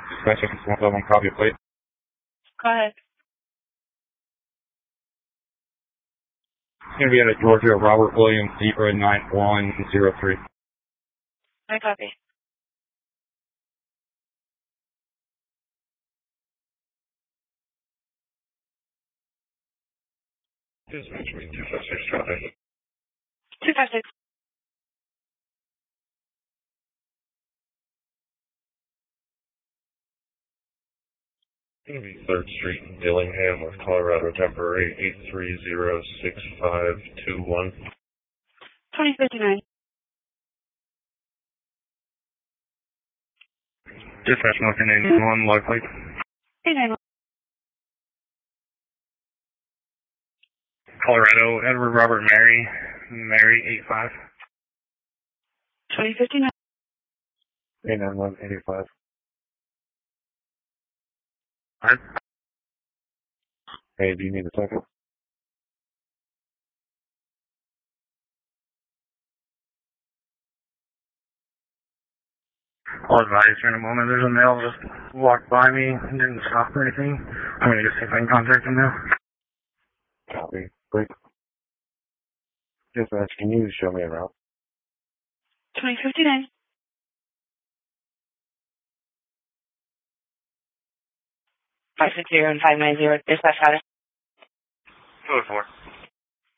Dispatch 171, copy plate. Go ahead. It's going to be out of Georgia, Robert Williams, Zebra 9103. I copy. Dispatch 256, traffic. 256. Going to be 3rd Street in Dillingham with Colorado temporary 8306521. 2059. Dispatch 191, likely. 391. Colorado, Edward Robert Mary 85. 2059. 89185. Alright. Hey, do you need a second? I'll advise you in a moment. There's a male just walked by me and didn't stop or anything. I'm going to just see if I can contact him now. Copy. Great. Dispatch, can you show me a route? 2059. 560 and 590. Dispatch, got it. 204.